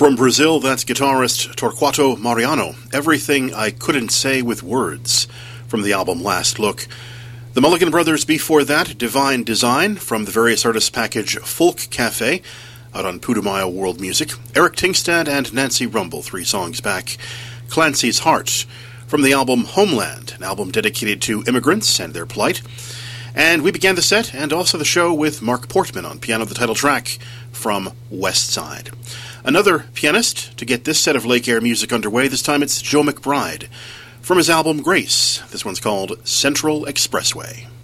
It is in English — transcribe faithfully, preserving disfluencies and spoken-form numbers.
From Brazil, that's guitarist Torquato Mariano. Everything I Couldn't Say with Words, from the album Last Look. The Mulligan Brothers before that, Divine Design, from the various artists package Folk Cafe, out on Putumayo World Music. Eric Tingstad and Nancy Rumble, three songs back. Clancy's Heart, from the album Homeland, an album dedicated to immigrants and their plight. And we began the set and also the show with Mark Portman on piano, the title track from West Side. Another pianist to get this set of Lake Air music underway. This time it's Joe McBride from his album Grace. This one's called Central Expressway.